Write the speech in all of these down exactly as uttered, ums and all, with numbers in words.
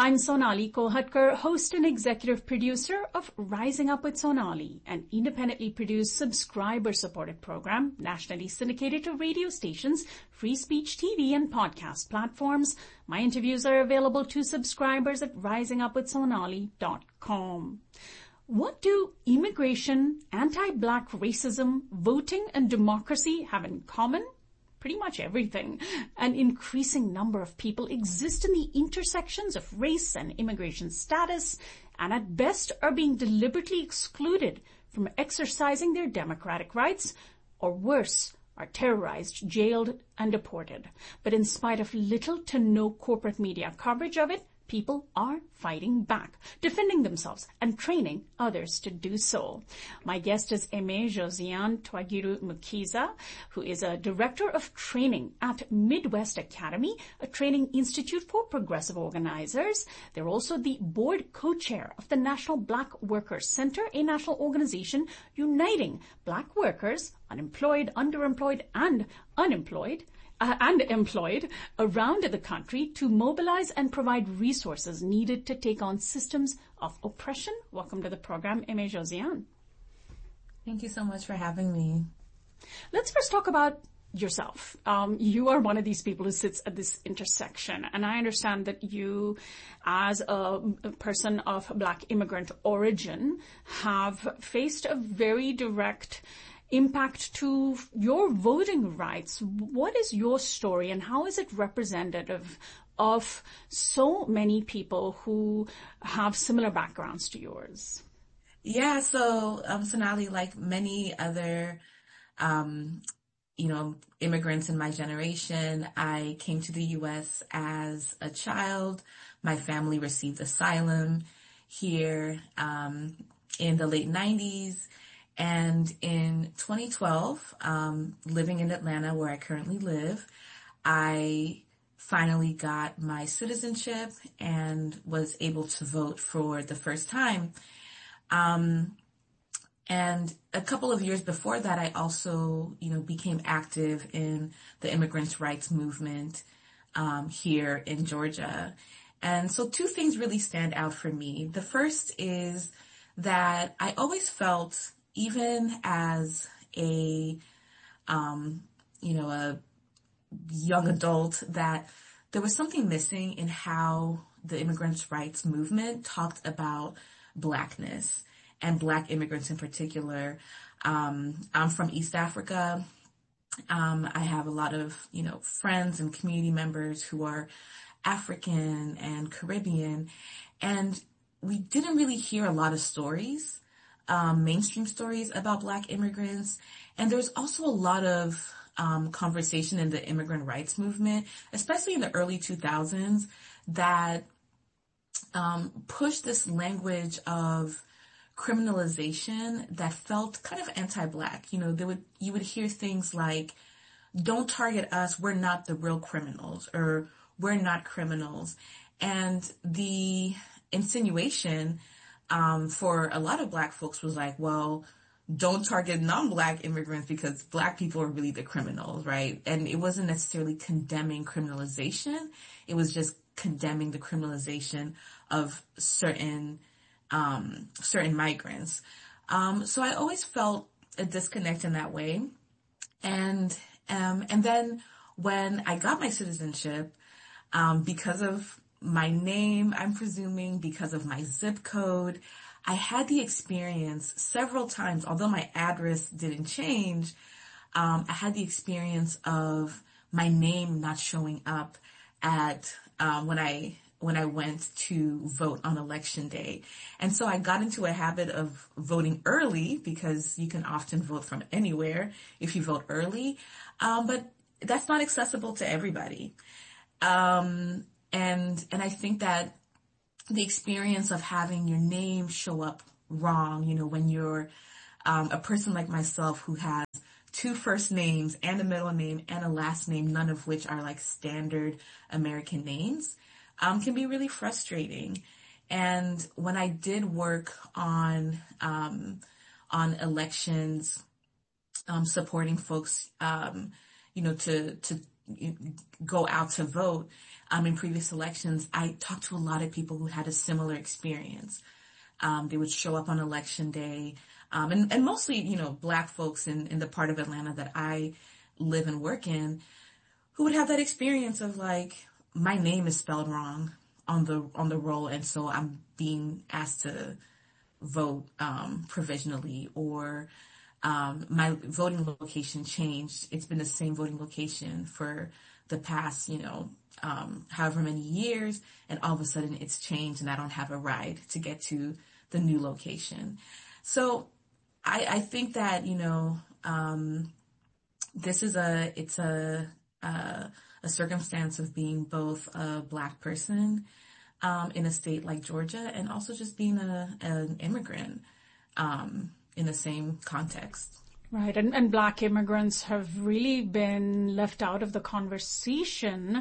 I'm Sonali Kolhatkar, host and executive producer of Rising Up with Sonali, an independently produced, subscriber-supported program, nationally syndicated to radio stations, free speech T V, and podcast platforms. My interviews are available to subscribers at rising up with sonali dot com. What do immigration, anti-black racism, voting, and democracy have in common? Pretty much everything. An increasing number of people exist in the intersections of race and immigration status, and at best are being deliberately excluded from exercising their democratic rights, or worse, are terrorized, jailed, and deported. But in spite of little to no corporate media coverage of it, people are fighting back, defending themselves, and training others to do so. My guest is Aimee Josiane Twagiru Mukiza, who is a director of training at Midwest Academy, a training institute for progressive organizers. They're also the board co-chair of the National Black Workers Center, a national organization uniting black workers, unemployed, underemployed, and unemployed, Uh, and employed around the country to mobilize and provide resources needed to take on systems of oppression. Welcome to the program, Aimee Josiane. Thank you so much for having me. Let's first talk about yourself. Um, you are one of these people who sits at this intersection, and I understand that you, as a, a person of Black immigrant origin, have faced a very direct impact to your voting rights. What is your story, and how is it representative of so many people who have similar backgrounds to yours? Yeah, so um, Sonali, like many other, um, you know, immigrants in my generation, I came to the U S as a child. My family received asylum here um, in the late nineties. And in twenty twelve, um, living in Atlanta, where I currently live, I finally got my citizenship and was able to vote for the first time. Um, and a couple of years before that, I also, you know, became active in the immigrants' rights movement um, here in Georgia. And so two things really stand out for me. The first is that I always felt, even as a, um, you know, a young adult, that there was something missing in how the immigrants' rights movement talked about Blackness and Black immigrants in particular. Um, I'm from East Africa. Um, I have a lot of, you know, friends and community members who are African and Caribbean, and we didn't really hear a lot of stories. Um, mainstream stories about Black immigrants. And there was also a lot of um, conversation in the immigrant rights movement, especially in the early two thousands, that um, pushed this language of criminalization that felt kind of anti-Black. You know, there would you would hear things like, "Don't target us, we're not the real criminals," or "We're not criminals." And the insinuation Um, for a lot of Black folks was like, well, don't target non-Black immigrants because Black people are really the criminals, right? And it wasn't necessarily condemning criminalization. It was just condemning the criminalization of certain, um, certain migrants. Um, so I always felt a disconnect in that way. And, um, and then when I got my citizenship, um, because of my name, I'm presuming, because of my zip code, I had the experience several times, although my address didn't change, um, I had the experience of my name not showing up at, um, when I, when I went to vote on election day. And so I got into a habit of voting early, because you can often vote from anywhere if you vote early. Um, but that's not accessible to everybody. Um, And, and I think that the experience of having your name show up wrong, you know, when you're, um, a person like myself who has two first names and a middle name and a last name, none of which are like standard American names, um, can be really frustrating. And when I did work on, um, on elections, um, supporting folks, um, you know, to, to, go out to vote um, in previous elections, I talked to a lot of people who had a similar experience. Um, they would show up on election day, um, and, and mostly, you know, Black folks in, in the part of Atlanta that I live and work in, who would have that experience of like, my name is spelled wrong on the on the roll, and so I'm being asked to vote um, provisionally, or um, my voting location changed. It's been the same voting location for the past, you know, um, however many years, and all of a sudden it's changed, and I don't have a ride to get to the new location. So I, I think that, you know, um, this is a it's a uh, a circumstance of being both a Black person um, in a state like Georgia, and also just being a, an immigrant um, in the same context. Right, and, and Black immigrants have really been left out of the conversation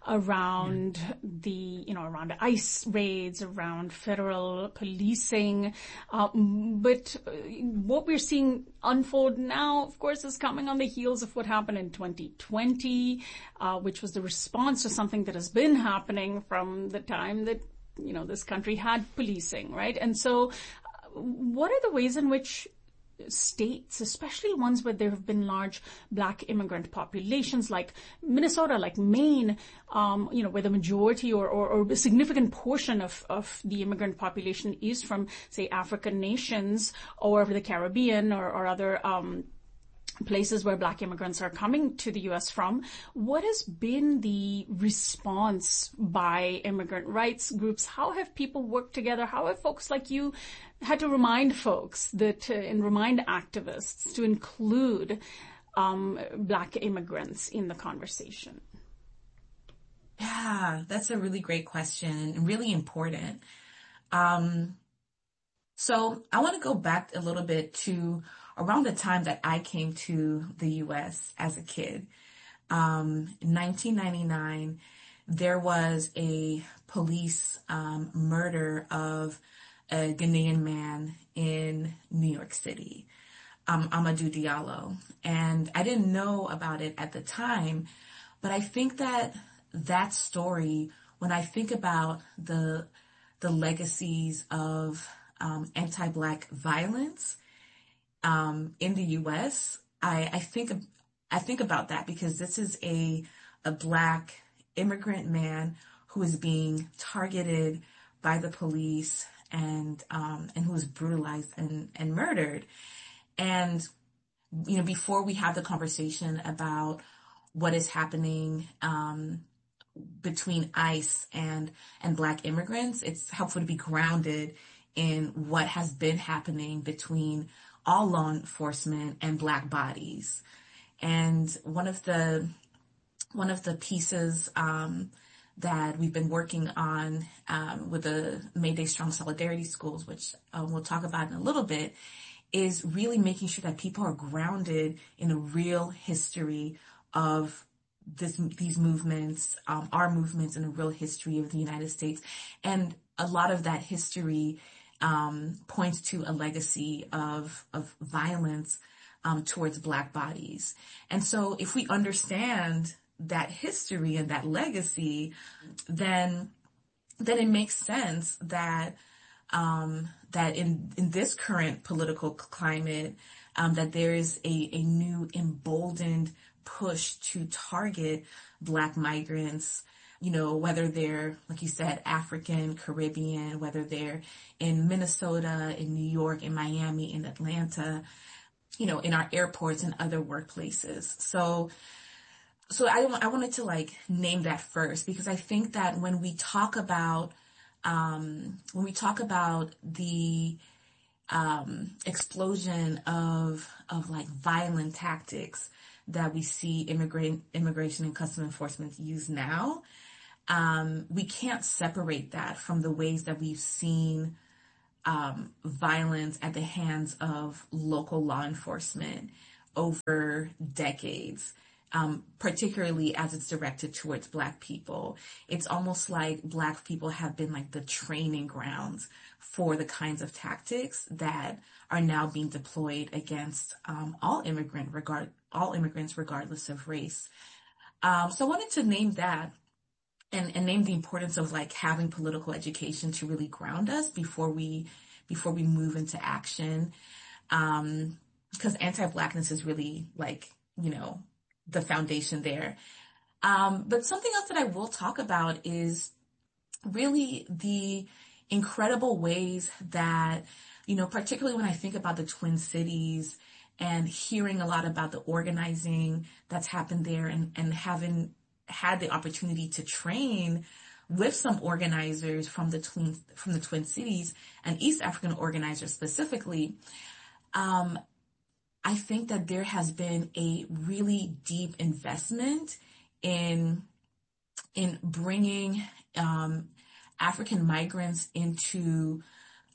around yeah. the, you know, around ICE raids, around federal policing. Um, but what we're seeing unfold now, of course, is coming on the heels of what happened in twenty twenty, uh, which was the response to something that has been happening from the time that, you know, this country had policing, right? And so what are the ways in which states, especially ones where there have been large Black immigrant populations like Minnesota, like Maine, um, you know, where the majority or, or, or a significant portion of, of the immigrant population is from, say, African nations or the Caribbean or, or other um places where Black immigrants are coming to the U S from. What has been the response by immigrant rights groups? How have people worked together? How have folks like you had to remind folks that, uh, and remind activists to include um, Black immigrants in the conversation? Yeah, that's a really great question and really important. Um, so I want to go back a little bit to around the time that I came to the U S as a kid. Um, in nineteen ninety-nine, there was a police um, murder of a Ghanaian man in New York City, um, Amadou Diallo. And I didn't know about it at the time, but I think that that story, when I think about the the legacies of um, anti-Black violence um, in the U S, I, I think I think about that because this is a a Black immigrant man who is being targeted by the police and um, and who was brutalized and, and murdered. And you know, before we have the conversation about what is happening um, between ICE and and Black immigrants, it's helpful to be grounded in what has been happening between all law enforcement and Black bodies. And one of the one of the pieces um, that we've been working on um, with the Mayday Strong Solidarity Schools, which uh, we'll talk about in a little bit, is really making sure that people are grounded in a real history of this, these movements, um, our movements, in a real history of the United States. And a lot of that history um, points to a legacy of, of violence um, towards Black bodies. And so if we understand that history and that legacy, then then it makes sense that um, that in, in this current political climate, um, that there is a, a new emboldened push to target Black migrants, you know, whether they're, like you said, African, Caribbean, whether they're in Minnesota, in New York, in Miami, in Atlanta, you know, in our airports and other workplaces. So So I, I wanted to like name that first, because I think that when we talk about, um, when we talk about the, um, explosion of, of like violent tactics that we see immigrant, immigration and customs enforcement use now, um, we can't separate that from the ways that we've seen, um, violence at the hands of local law enforcement over decades. Um, particularly as it's directed towards Black people. It's almost like Black people have been like the training grounds for the kinds of tactics that are now being deployed against um, all immigrant regard all immigrants regardless of race. Um, so I wanted to name that and, and name the importance of like having political education to really ground us before we, before we move into action. Um, because anti-Blackness is really like, you know, the foundation there. Um, but something else that I will talk about is really the incredible ways that, you know, particularly when I think about the Twin Cities and hearing a lot about the organizing that's happened there and, and having had the opportunity to train with some organizers from the Twin, from the Twin Cities and East African organizers specifically, um, I think that there has been a really deep investment in, in bringing, um, African migrants into,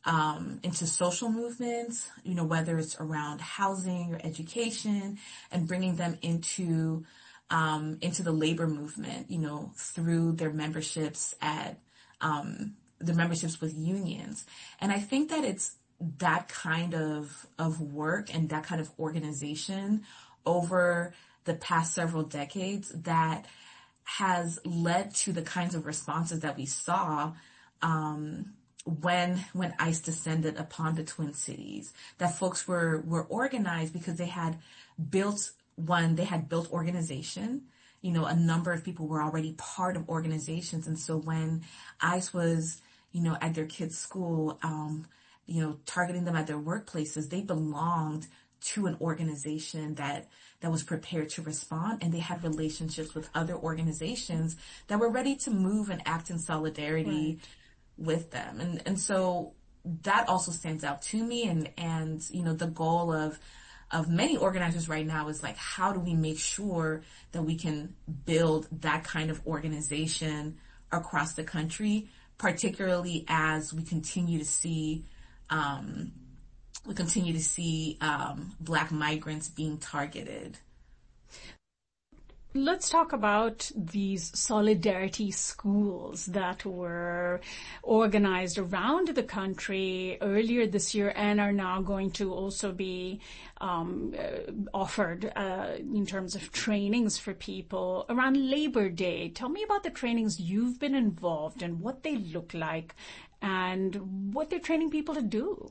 um, into social movements, you know, whether it's around housing or education, and bringing them into, um, into the labor movement, you know, through their memberships at, um, the memberships with unions. And I think that it's that kind of, of work and that kind of organization over the past several decades that has led to the kinds of responses that we saw, um, when, when ICE descended upon the Twin Cities, that folks were, were organized because they had built one, they had built organization. You know, a number of people were already part of organizations. And so when ICE was, you know, at their kids' school, um, you know, targeting them at their workplaces, they belonged to an organization that, that was prepared to respond, and they had relationships with other organizations that were ready to move and act in solidarity right. with them. And, and so that also stands out to me. And, and, you know, the goal of, of many organizers right now is like, how do we make sure that we can build that kind of organization across the country, particularly as we continue to see Um, we continue to see um, Black migrants being targeted. Let's talk about these solidarity schools that were organized around the country earlier this year and are now going to also be um, uh, offered uh, in terms of trainings for people around Labor Day. Tell me about the trainings you've been involved in, what they look like, and what they're training people to do.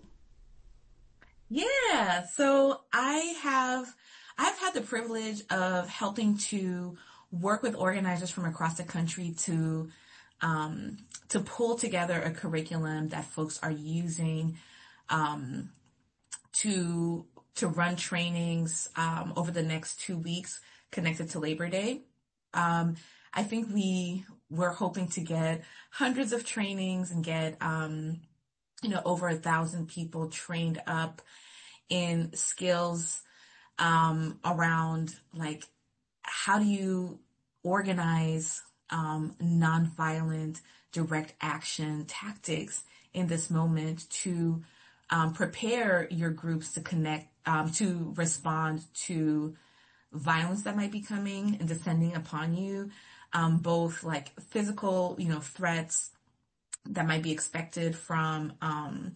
Yeah, so I have, I've had the privilege of helping to work with organizers from across the country to, um, to pull together a curriculum that folks are using, um, to, to run trainings, um, over the next two weeks connected to Labor Day. Um, I think we were hoping to get hundreds of trainings and get, um, you know, over a thousand people trained up in skills, um, around like, how do you organize, um, nonviolent direct action tactics in this moment to, um, prepare your groups to connect, um, to respond to violence that might be coming and descending upon you, um, both like physical, you know, threats that might be expected from, um,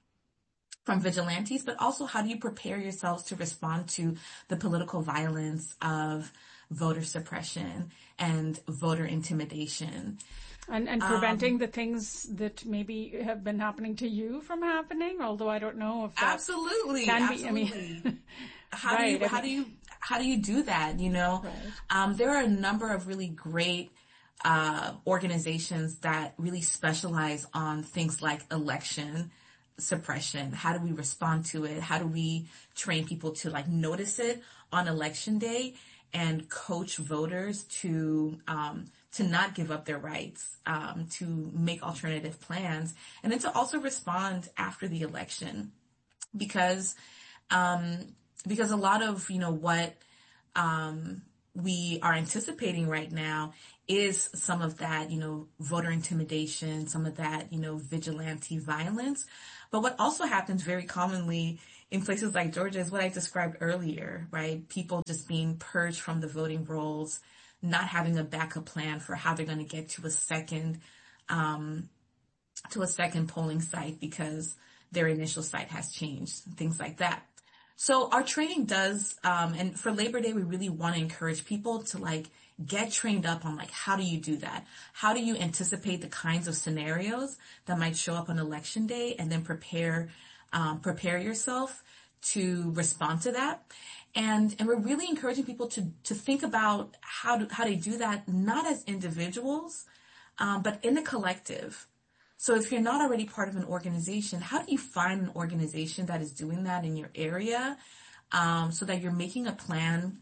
from vigilantes, but also how do you prepare yourselves to respond to the political violence of voter suppression and voter intimidation. And, and preventing um, the things that maybe have been happening to you from happening, although I don't know if that absolutely, can absolutely. be, I mean, how right, do you, how I mean, do you, how do you do that? You know, right. um, there are a number of really great, uh, organizations that really specialize on things like election suppression. How do we respond to it? How do we train people to like notice it on election day and coach voters to, um, to not give up their rights, um, to make alternative plans, and then to also respond after the election, because, um, because a lot of, you know, what, um, we are anticipating right now is some of that, you know, voter intimidation, some of that, you know, vigilante violence. But what also happens very commonly in places like Georgia is what I described earlier, right? People just being purged from the voting rolls, not having a backup plan for how they're going to get to a second, um, to a second polling site because their initial site has changed, things like that. So our training does, um, and for Labor Day, we really want to encourage people to like get trained up on like, how do you do that? How do you anticipate the kinds of scenarios that might show up on election day, and then prepare, um, prepare yourself to respond to that. And, and we're really encouraging people to, to think about how to, how to do that, not as individuals, um, but in a collective. So if you're not already part of an organization, how do you find an organization that is doing that in your area, um, so that you're making a plan,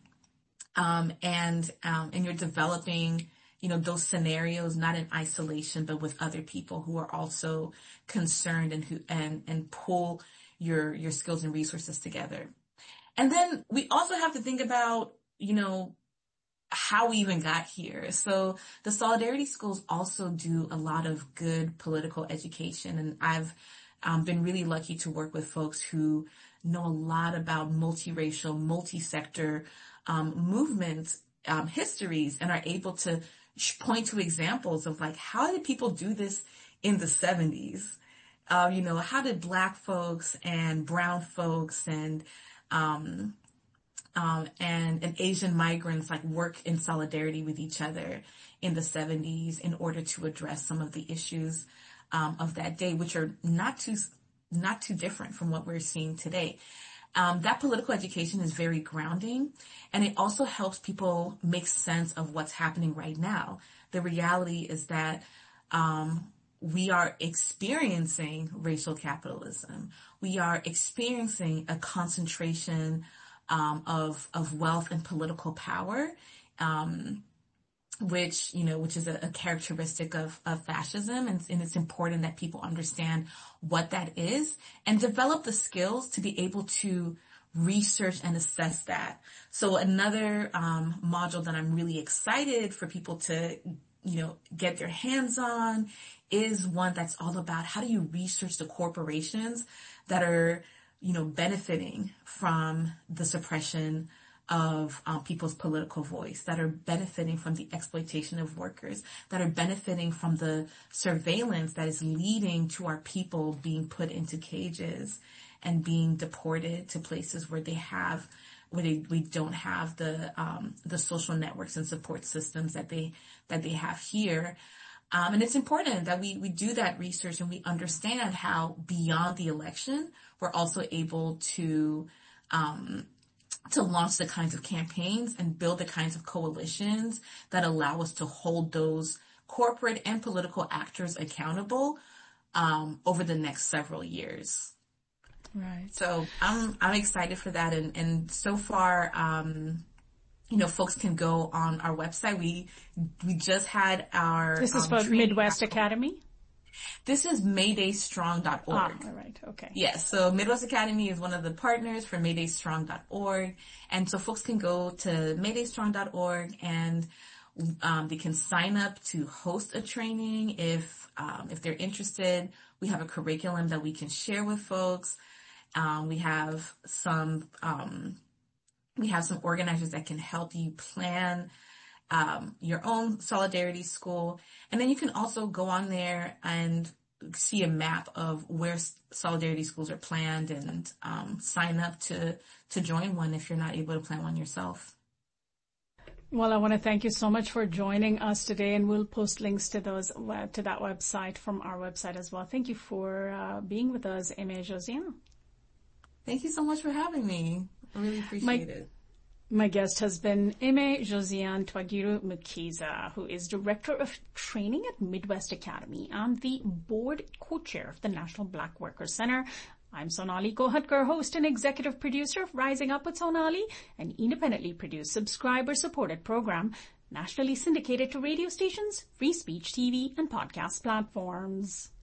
um, and, um, and you're developing, you know, those scenarios, not in isolation, but with other people who are also concerned and who, and, and pull your, your skills and resources together. And then we also have to think about, you know, how we even got here. So the Solidarity Schools also do a lot of good political education. And I've um, been really lucky to work with folks who know a lot about multiracial, multi-sector um, movement um, histories, and are able to point to examples of like, how did people do this in the seventies? Uh, you know, how did Black folks and brown folks and um, um, and, and Asian migrants like work in solidarity with each other in the seventies in order to address some of the issues um, of that day, which are not too not too different from what we're seeing today. Um, that political education is very grounding, and it also helps people make sense of what's happening right now. The reality is that um, we are experiencing racial capitalism. We are experiencing a concentration um, of of wealth and political power, um, which you know, which is a, a characteristic of of fascism, and, and it's important that people understand what that is and develop the skills to be able to research and assess that. So another um, module that I'm really excited for people to you know get their hands on is one that's all about how do you research the corporations that are, you know, benefiting from the suppression of um, people's political voice, that are benefiting from the exploitation of workers, that are benefiting from the surveillance that is leading to our people being put into cages and being deported to places where they have, where they, we don't have the um, the social networks and support systems that they that they have here. Um, and it's important that we, we do that research and we understand how beyond the election, we're also able to, um, to launch the kinds of campaigns and build the kinds of coalitions that allow us to hold those corporate and political actors accountable, um, over the next several years. Right. So I'm, I'm excited for that. And, and so far, um, you know, folks can go on our website. We, we just had our, This is um, for Midwest Academy? This is mayday strong dot org. Ah, all right. Okay. Yes. So Midwest Academy is one of the partners for mayday strong dot org. And so folks can go to mayday strong dot org and, um, they can sign up to host a training if, um, if they're interested. We have a curriculum that we can share with folks. Um, we have some, um, We have some organizers that can help you plan um, your own Solidarity School. And then you can also go on there and see a map of where Solidarity Schools are planned and um, sign up to, to join one if you're not able to plan one yourself. Well, I want to thank you so much for joining us today, and we'll post links to those to that website from our website as well. Thank you for uh, being with us, Aimee Josiane. Thank you so much for having me. I really appreciate my, it. My guest has been Aimee Josiane Twagiru Mukiza, who is Director of Training at Midwest Academy and the Board Co-Chair of the National Black Workers Center. I'm Sonali Kohatkar, host and executive producer of Rising Up with Sonali, an independently produced, subscriber-supported program, nationally syndicated to radio stations, free speech T V, and podcast platforms.